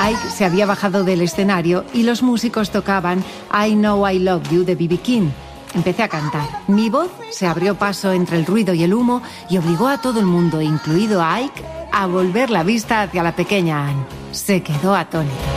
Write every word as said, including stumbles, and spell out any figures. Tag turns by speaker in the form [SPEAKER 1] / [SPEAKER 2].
[SPEAKER 1] Ike se había bajado del escenario y los músicos tocaban I Know I Love You de B B King. Empecé a cantar. Mi voz se abrió paso entre el ruido y el humo y obligó a todo el mundo, incluido a Ike, a volver la vista hacia la pequeña Anne. Se quedó atónita.